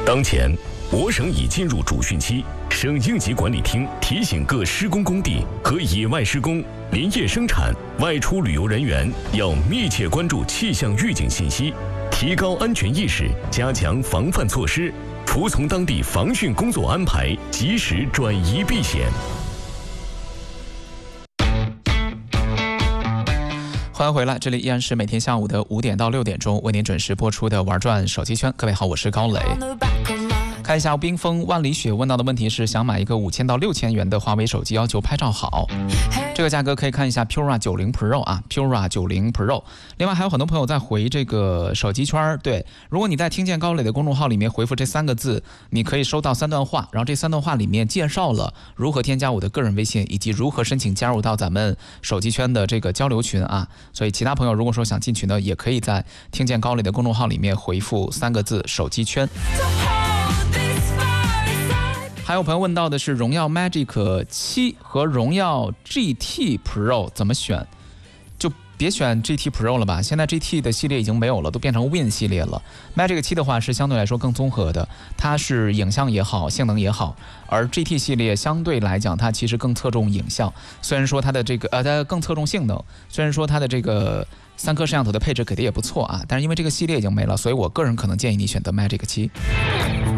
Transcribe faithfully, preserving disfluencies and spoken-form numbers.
当前，我省已进入主汛期，省应急管理厅提醒各施工工地和野外施工、林业生产、外出旅游人员要密切关注气象预警信息，提高安全意识，加强防范措施，服从当地防汛工作安排，及时转移避险。 欢迎回来，这里依然是每天下午的五点到六点钟为您准时播出的玩转手机圈。各位好，我是高磊。看一下冰封万里雪问到的问题是，想买一个五千到六千元的华为手机，要求拍照好，这个价格可以看一下 Pura 九十 Pro 啊 ，Pura 九十 Pro。另外还有很多朋友在回这个手机圈，对，如果你在听见高磊的公众号里面回复这三个字，你可以收到三段话，然后这三段话里面介绍了如何添加我的个人微信，以及如何申请加入到咱们手机圈的这个交流群啊。所以其他朋友如果说想进群呢，也可以在听见高磊的公众号里面回复三个字手机圈。还有朋友问到的是荣耀 Magic 七和荣耀 G T Pro 怎么选，就别选 G T Pro 了吧，现在 G T 的系列已经没有了，都变成 Win 系列了。 Magic 七的话是相对来说更综合的，它是影像也好，性能也好，而 G T 系列相对来讲它其实更侧重影像，虽然说它的这个呃它更侧重性能，虽然说它的这个三颗摄像头的配置给的也不错啊，但是因为这个系列已经没了，所以我个人可能建议你选择 Magic 七。